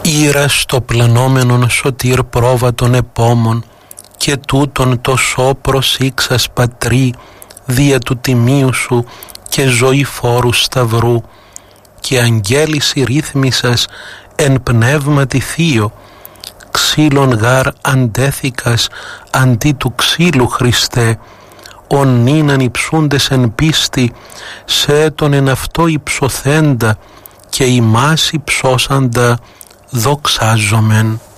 Ήρας το πλανόμενον σωτήρ πρόβατον επόμων, και τούτον το σώπρος ήξας πατρί, δια του τιμίου σου και ζωηφόρου σταυρού, και αγγέλης ρύθμισας εν πνεύματι θείο, ξύλων γάρ αντέθηκας αντί του ξύλου Χριστέ, ον νύναν υψούντες εν πίστη, σε τον εν αυτό υψωθέντα, και ημάς υψώσαντα δοξάζομεν.